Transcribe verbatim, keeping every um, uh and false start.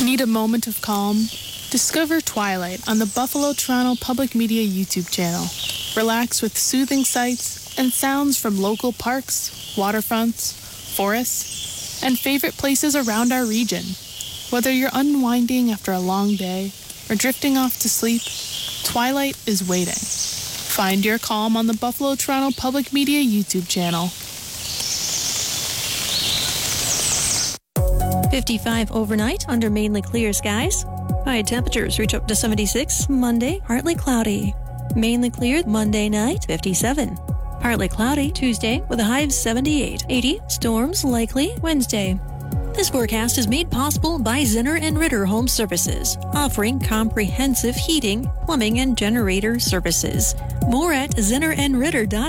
Need a moment of calm? Discover Twilight on the Buffalo Toronto Public Media YouTube channel. Relax with soothing sights and sounds from local parks, waterfronts, forests, and favorite places around our region. Whether you're unwinding after a long day or drifting off to sleep, Twilight is waiting. Find your calm on the Buffalo Toronto Public Media YouTube channel. fifty-five overnight under mainly clear skies. High temperatures reach up to seventy-six. Monday, partly cloudy. Mainly clear Monday night, fifty-seven. Partly cloudy Tuesday with a high of seventy-eight. eighty. Storms likely Wednesday. This forecast is made possible by Zinner and Ritter Home Services, offering comprehensive heating, plumbing, and generator services. More at zinner and ritter dot com.